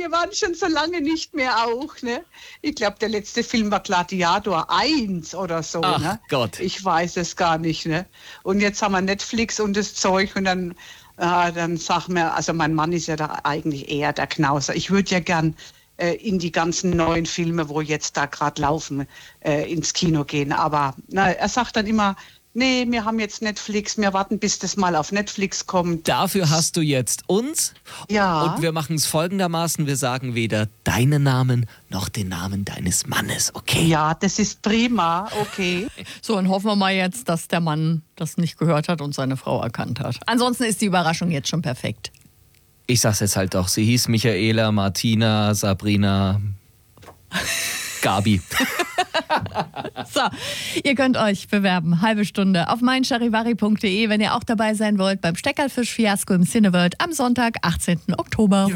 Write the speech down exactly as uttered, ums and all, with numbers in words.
wir waren schon so lange nicht mehr auch, ne? Ich glaube, der letzte Film war Gladiator eins oder so, Ach ne? Gott. Ich weiß es gar nicht, ne? Und jetzt haben wir Netflix und das Zeug und dann, äh, dann sagen wir, also mein Mann ist ja da eigentlich eher der Knauser. Ich würde ja gern äh, in die ganzen neuen Filme, wo jetzt da gerade laufen, äh, ins Kino gehen. Aber na, er sagt dann immer, nee, wir haben jetzt Netflix, wir warten, bis das mal auf Netflix kommt. Dafür hast du jetzt uns. Ja. Und wir machen es folgendermaßen, wir sagen weder deinen Namen noch den Namen deines Mannes, okay? Ja, das ist prima, okay. So, und hoffen wir mal jetzt, dass der Mann das nicht gehört hat und seine Frau erkannt hat. Ansonsten ist die Überraschung jetzt schon perfekt. Ich sag's jetzt halt doch, sie hieß Michaela, Martina, Sabrina, Gabi. So, ihr könnt euch bewerben, halbe Stunde auf meincharivari punkt de, wenn ihr auch dabei sein wollt beim Steckerlfisch-Fiasko im Cineworld am Sonntag, achtzehnten Oktober.